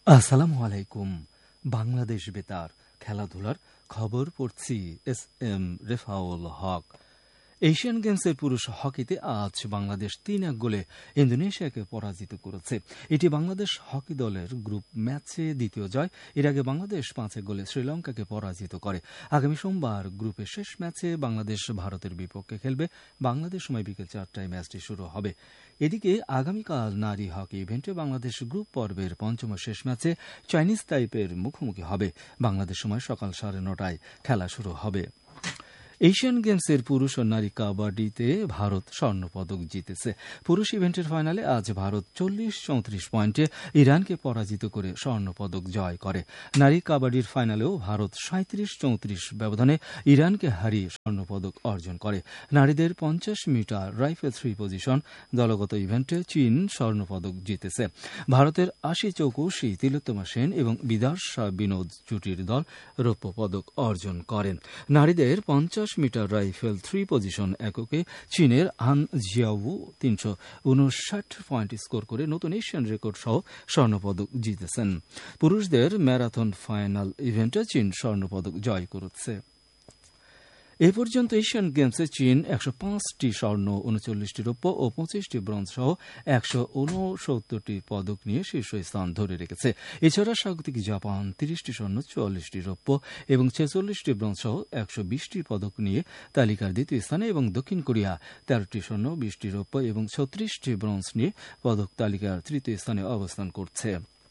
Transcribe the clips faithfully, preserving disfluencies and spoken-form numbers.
আসসালামু আলাইকুম। বাংলাদেশ বেতার খেলাধুলার খবর পড়ছি এস এম রেফাউল হক। এশিয়ান গেমসের পুরুষ হকিতে আজ বাংলাদেশ তিন এক গোলে ইন্দোনেশিয়াকে পরাজিত করেছে। এটি বাংলাদেশ হকি দলের গ্রুপ ম্যাচে দ্বিতীয় জয়। এর আগে বাংলাদেশ পাঁচ এক গোলে শ্রীলঙ্কাকে পরাজিত করে। আগামী সোমবার গ্রুপের শেষ ম্যাচে বাংলাদেশ ভারতের বিপক্ষে খেলবে। বাংলাদেশ সময় বিকেল চারটায় ম্যাচটি শুরু হবে। এদিকে আগামীকাল নারী হকি ইভেন্টে বাংলাদেশ গ্রুপ পর্বের পঞ্চম শেষ ম্যাচে চাইনিজ তাইপের মুখোমুখি হবে। বাংলাদেশ সময় সকাল সাড়ে নটায় খেলা শুরু হবে। এশিয়ান গেমসের পুরুষ ও নারী কাবাডিতে ভারত স্বর্ণপদক জিতেছে। পুরুষ ইভেন্টের ফাইনালে আজ ভারত চল্লিশ চৌত্রিশ পয়েন্টে ইরানকে পরাজিত করে স্বর্ণপদক জয় করে। নারী কাবাডির ফাইনালেও ভারত সাঁত্রিশ চৌত্রিশ ব্যবধানে ইরানকে হারিয়ে স্বর্ণপদক অর্জন করে। নারীদের পঞ্চাশ মিটার রাইফেল থ্রি পজিশন দলগত ইভেন্টে চীন স্বর্ণপদক জিতেছে। ভারতের আশি চৌকৌশী তিলোত্তমা সেন এবং বিদার্শা বিনোদ জুটির দল রৌপ্য পদক অর্জন করেন। নারীদের পঞ্চাশ মিটার রাইফেল থ্রি পজিশন এককে চীনের হান জিয়াও তিনশো উনষাট পয়েন্ট স্কোর করে নতুন এশিয়ান রেকর্ড সহ স্বর্ণপদক জিতেছেন। পুরুষদের ম্যারাথন ফাইনাল ইভেন্টে চীন স্বর্ণপদক জয় করেছে। এ পর্যন্ত এশিয়ান গেমসে চীন একশো পাঁচটি স্বর্ণ উনচল্লিশটি রৌপ্য ও পঁচিশটি ব্রোঞ্জ সহ একশো উনসত্তরটি পদক নিয়ে শীর্ষ স্থান ধরে রেখেছে। এছাড়া স্বাগতিক জাপান তিরিশটি স্বর্ণ চুয়াল্লিশটি রৌপ্য এবং ছেচল্লিশটি ব্রোঞ্জ সহ একশো বিশটি পদক নিয়ে তালিকার দ্বিতীয় স্থানে এবং দক্ষিণ কোরিয়া তেরোটি স্বর্ণ বিশটি রৌপ্য এবং ছত্রিশটি ব্রোঞ্জ নিয়ে পদক তালিকার তৃতীয় স্থানে অবস্থান করছে।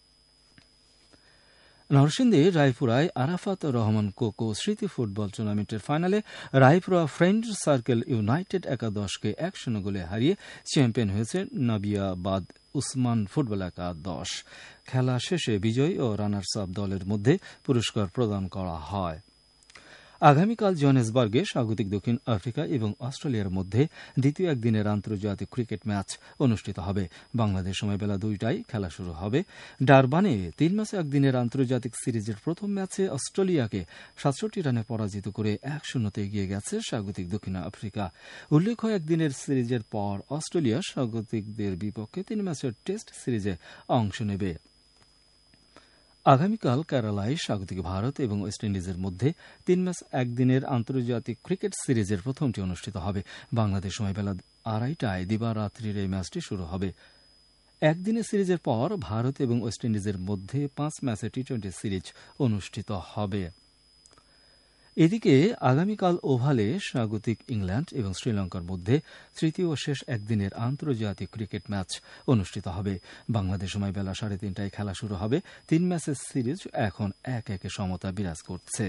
নরসিংদী রায়পুরায় আরাফাত রহমান কোকো স্মৃতি ফুটবল টুর্নামেন্টের ফাইনালে রায়পুরা ফ্রেন্ড সার্কেল ইউনাইটেড একাদশকে এক শূন্য গোলে হারিয়ে চ্যাম্পিয়ন হয়েছে নাবিয়াবাদ উসমান ফুটবল একাদশ। খেলা শেষে বিজয়ী ও রানার্স আপ দলের মধ্যে পুরস্কার প্রদান করা হয়। আগামীকাল জোহানেসবার্গে স্বাগতিক দক্ষিণ আফ্রিকা এবং অস্ট্রেলিয়ার মধ্যে দ্বিতীয় একদিনের আন্তর্জাতিক ক্রিকেট ম্যাচ অনুষ্ঠিত হবে। বাংলাদেশ সময় বেলা দুইটায় খেলা শুরু হবে। ডারবানে তিন ম্যাচে একদিনের আন্তর্জাতিক সিরিজের প্রথম ম্যাচে অস্ট্রেলিয়াকে সাতষট্টি রানে পরাজিত করে এক শূন্যতে এগিয়ে গেছে স্বাগতিক দক্ষিণ আফ্রিকা। উল্লেখ্য, একদিনের সিরিজের পর অস্ট্রেলিয়া স্বাগতিকদের বিপক্ষে তিন ম্যাচের টেস্ট সিরিজে অংশ নেবে। আগামীকাল কেরালায় স্বাগতিক ভারত এবং ওয়েস্ট ইন্ডিজের মধ্যে তিন ম্যাচ একদিনের আন্তর্জাতিক ক্রিকেট সিরিজের প্রথমটি অনুষ্ঠিত হবে। বাংলাদেশ সময় বেলা আড়াইটায় দিবারাত্রির এই ম্যাচটি শুরু হবে। একদিনের সিরিজের পর ভারত এবং ওয়েস্ট ইন্ডিজের মধ্যে পাঁচ ম্যাচের টি টোয়েন্টি সিরিজ অনুষ্ঠিত হবে। এদিকে আগামীকাল ওভালে স্বাগতিক ইংল্যান্ড এবং শ্রীলঙ্কার মধ্যে তৃতীয় ও শেষ একদিনের আন্তর্জাতিক ক্রিকেট ম্যাচ অনুষ্ঠিত হবে। বাংলাদেশ সময় বেলা সাড়ে তিনটায় খেলা শুরু হবে। তিন ম্যাচের সিরিজ এখন এক একে সমতা বিরাজ করছে।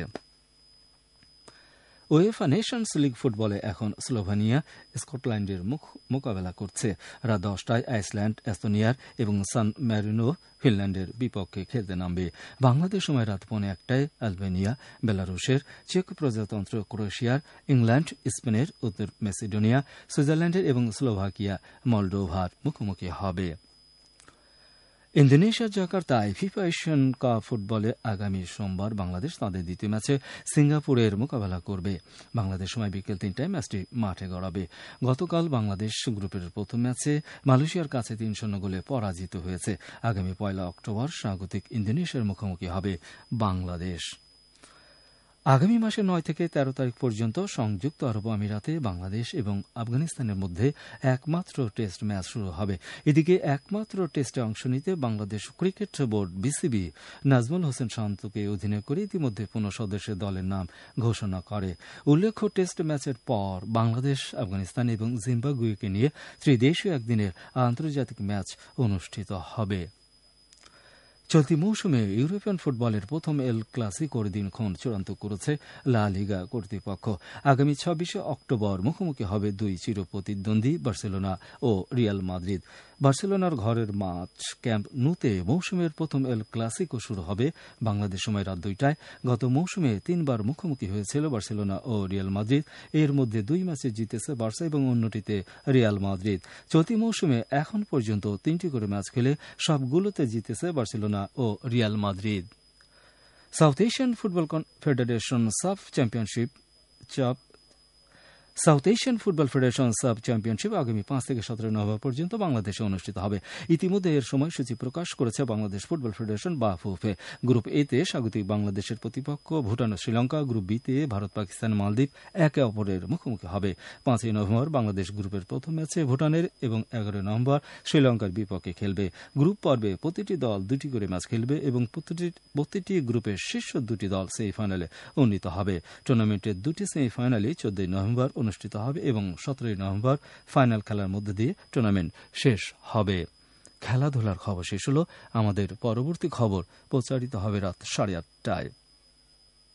উয়েফা নেশনস লিগ ফুটবলে এখন স্লোভেনিয়া স্কটল্যান্ডের মোকাবেলা করছে। রাত দশটায় আইসল্যান্ড এস্তোনিয়ার এবং সান ম্যারিনো ফিনল্যান্ডের বিপক্ষে খেলতে নামবে। বাংলাদেশ সময় রাত পৌনে একটায় আলবেনিয়া বেলারুশের, চেক প্রজাতন্ত্র ক্রোয়েশিয়ার, ইংল্যান্ড স্পেনের, উত্তর মেসিডোনিয়া সুইজারল্যান্ডের এবং স্লোভাকিয়া মলডোভার মুখোমুখি হবে। ইন্দোনেশিয়ার জাকার্তায় ফিফা এশিয়ান কাপ ফুটবলে আগামী সোমবার বাংলাদেশ তাদের দ্বিতীয় ম্যাচে সিঙ্গাপুরের মোকাবেলা করবে। বাংলাদেশ সময় বিকেল তিনটায় ম্যাচটি মাঠে গড়াবে। গতকাল বাংলাদেশ গ্রুপের প্রথম ম্যাচে মালয়েশিয়ার কাছে তিন শূন্য গোলে পরাজিত হয়েছে। আগামী পয়লা অক্টোবর স্বাগতিক ইন্দোনেশিয়ার মুখোমুখি হবে বাংলাদেশ। আগামী মাসের নয় থেকে তেরো তারিখ পর্যন্ত সংযুক্ত আরব আমিরাতে বাংলাদেশ এবং আফগানিস্তানের মধ্যে একমাত্র টেস্ট ম্যাচ শুরু হবে। এদিকে একমাত্র টেস্টে অংশ নিতে Bangladesh cricket board BCB Nazmul Hossain শান্তকে অধীনে করে ইতিমধ্যে পনেরো সদস্যের দলের নাম ঘোষণা করে। উল্লেখ্য, টেস্ট ম্যাচের পর বাংলাদেশ আফগানিস্তান এবং জিম্বাবুয়েকে নিয়ে ত্রিদেশীয় একদিনের আন্তর্জাতিক ম্যাচ অনুষ্ঠিত হবে। চলতি মৌসুমে ইউরোপিয়ান ফুটবলের প্রথম এল ক্লাসিকোর দিনক্ষণ চূড়ান্ত করেছে লা লিগা কর্তৃপক্ষ। আগামী ছাব্বিশে অক্টোবর মুখোমুখি হবে দুই চিরপ্রতিদ্বন্দ্বী বার্সেলোনা ও রিয়াল মাদ্রিদ। বার্সেলোনার ঘরের মাঠ ক্যাম্প নুতে মৌসুমের প্রথম এল ক্লাসিকো শুরু হবে বাংলাদেশ সময় রাত দুইটায়। গত মৌসুমে তিনবার মুখোমুখি হয়েছিল বার্সেলোনা ও রিয়াল মাদ্রিদ। এর মধ্যে দুই ম্যাচে জিতেছে বার্সা এবং অন্যটিতে রিয়াল মাদ্রিদ। চলতি মৌসুমে এখন পর্যন্ত তিনটি করে ম্যাচ খেলে সবগুলোতে জিতেছে বার্সেলোনা ও Real Madrid. South Asian football federation সাফ চ্যাম্পিয়নশিপ চাপ south Asian football federation sub championship আগামী পাঁচ থেকে সতেরো নভেম্বর পর্যন্ত বাংলাদেশে অনুষ্ঠিত হবে। ইতিমধ্যে এর সময়সূচি প্রকাশ করেছে বাংলাদেশ ফুটবল ফেডারেশন বা ফুফে। গ্রুপ এ তে স্বাগতিক বাংলাদেশের প্রতিপক্ষ ভুটান ও শ্রীলঙ্কা, গ্রুপ বি তে ভারত, পাকিস্তান, মালদ্বীপ একে অপরের মুখোমুখি হবে। পাঁচই নভেম্বর বাংলাদেশ গ্রুপের প্রথম ম্যাচে ভুটানের এবং এগারোই নভেম্বর শ্রীলঙ্কার বিপক্ষে খেলবে। গ্রুপ পর্বে প্রতিটি দল দুটি করে ম্যাচ খেলবে এবং প্রতিটি প্রতিটি গ্রুপের শীর্ষ দুটি দল সেমিফাইনালে উন্নীত হবে। টুর্নামেন্টের দুটি সেমিফাইনালই চোদ্দই নভেম্বর অনুষ্ঠিত হবে এবং সতেরোই নভেম্বর ফাইনাল খেলার মধ্যে দিয়ে টুর্নামেন্ট শেষ হবে। খেলাধুলার খবর শেষ হল। আমাদের পরবর্তী খবর প্রচারিত হবে রাত সাড়ে আটটায়।